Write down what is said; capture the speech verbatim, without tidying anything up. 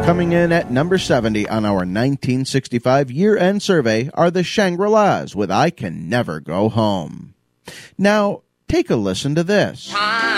Coming in at number seventy on our nineteen sixty-five year-end survey are the Shangri-Las with I Can Never Go Home. Now, take a listen to this.